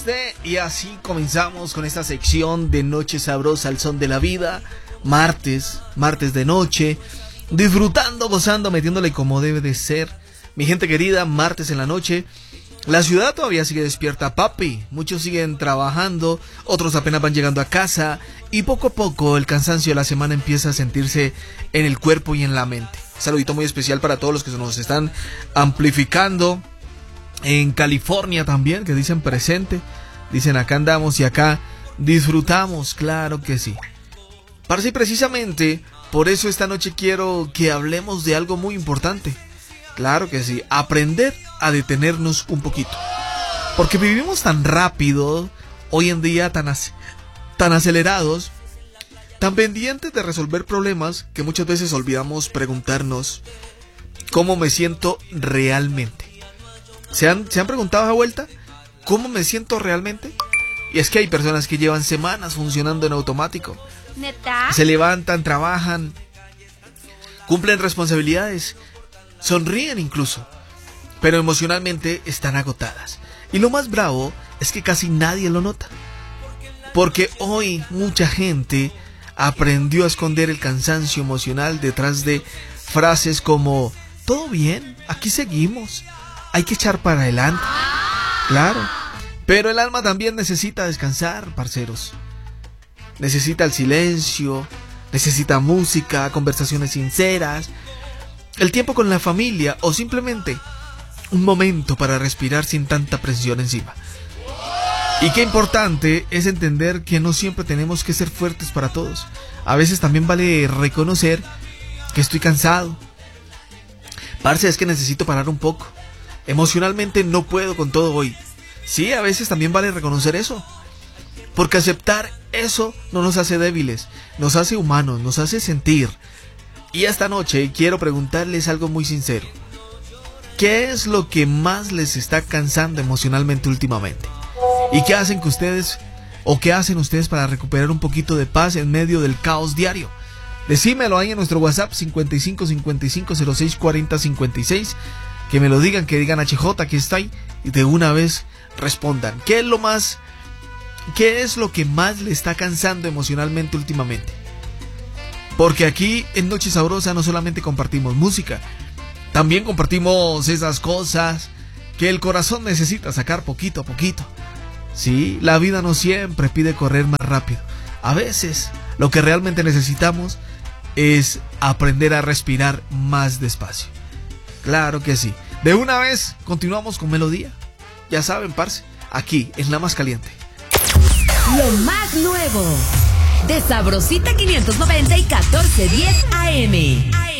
triste. Y así comenzamos con esta sección de Noche Sabrosa al Son de la Vida. Martes de noche, disfrutando, gozando, metiéndole como debe de ser. Mi gente querida, martes en la noche. La ciudad todavía sigue despierta, papi. Muchos siguen trabajando, otros apenas van llegando a casa. Y poco a poco el cansancio de la semana empieza a sentirse en el cuerpo y en la mente. Saludito muy especial para todos los que nos están amplificando. En California también, que dicen presente. Dicen acá andamos y acá disfrutamos, claro que sí. Parce, y precisamente por eso esta noche quiero que hablemos de algo muy importante. Claro que sí, aprender a detenernos un poquito. Porque vivimos tan rápido, hoy en día tan acelerados, tan pendientes de resolver problemas, que muchas veces olvidamos preguntarnos cómo me siento realmente. ¿Se han preguntado a vuelta cómo me siento realmente? Y es que hay personas que llevan semanas funcionando en automático. ¿Neta? Se levantan, trabajan, cumplen responsabilidades, sonríen incluso, pero emocionalmente están agotadas. Y lo más bravo es que casi nadie lo nota. Porque hoy mucha gente aprendió a esconder el cansancio emocional detrás de frases como todo bien, aquí seguimos, hay que echar para adelante. Claro, pero el alma también necesita descansar, parceros. Necesita el silencio, necesita música, conversaciones sinceras, el tiempo con la familia o simplemente un momento para respirar sin tanta presión encima. Y qué importante es entender que no siempre tenemos que ser fuertes para todos. A veces también vale reconocer que estoy cansado. Parce, es que necesito parar un poco. Emocionalmente no puedo con todo hoy. Sí, a veces también vale reconocer eso. Porque aceptar eso no nos hace débiles, nos hace humanos, nos hace sentir. Y esta noche quiero preguntarles algo muy sincero. ¿Qué es lo que más les está cansando emocionalmente últimamente? ¿Y qué hacen hacen ustedes para recuperar un poquito de paz en medio del caos diario? Decímelo ahí en nuestro WhatsApp 55 55 06 40 56. Que me lo digan, que digan HJ, aquí estoy, y de una vez respondan. ¿Qué es lo que más le está cansando emocionalmente últimamente? Porque aquí en Noche Sabrosa no solamente compartimos música, también compartimos esas cosas que el corazón necesita sacar poquito a poquito. Sí, la vida no siempre pide correr más rápido. A veces lo que realmente necesitamos es aprender a respirar más despacio. Claro que sí. De una vez continuamos con melodía. Ya saben, parce, aquí en La Más Caliente. Lo más nuevo de Sabrosita 590 y 1410 AM.